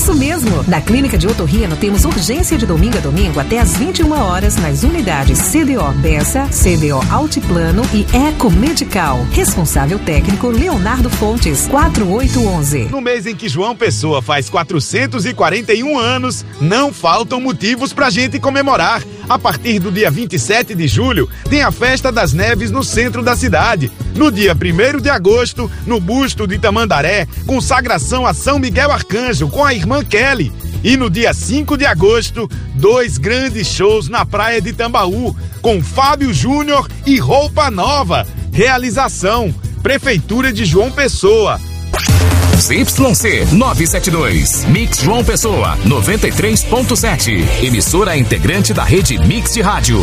Isso mesmo! Na Clínica de Otorrino temos urgência de domingo a domingo até às 21 horas nas unidades CDO Bessa, CDO Altiplano e Eco Medical. Responsável técnico Leonardo Fontes, 4811. No mês em que João Pessoa faz 441 anos, não faltam motivos pra gente comemorar. A partir do dia 27 de julho, tem a Festa das Neves no centro da cidade. No dia 1º de agosto, no busto de Tamandaré, consagração a São Miguel Arcanjo com a irmã Kelly. E no dia 5 de agosto, 2 grandes shows na praia de Tambaú, com Fábio Júnior e Roupa Nova. Realização, Prefeitura de João Pessoa. ZYC 972, Mix João Pessoa 93.7, emissora integrante da rede Mix de rádio.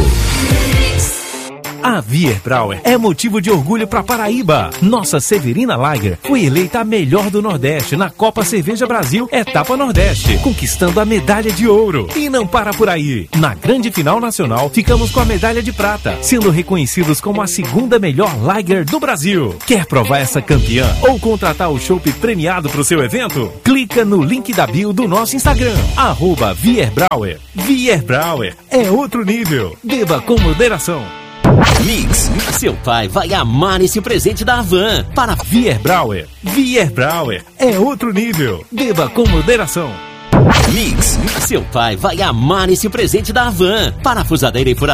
A Wierbräu é motivo de orgulho para Paraíba. Nossa Severina Lager foi eleita a melhor do Nordeste na Copa Cerveja Brasil Etapa Nordeste, conquistando a medalha de ouro. E não para por aí. Na grande final nacional, ficamos com a medalha de prata, sendo reconhecidos como a segunda melhor Lager do Brasil. Quer provar essa campeã ou contratar o chopp premiado para o seu evento? Clica no link da bio do nosso Instagram, @Wierbräu. Wierbräu é outro nível. Beba com moderação. Mix, seu pai vai amar esse presente da Havan para Wierbräu. Wierbräu é outro nível. Beba com moderação. Mix, seu pai vai amar esse presente da Havan, parafusadeira e furadeira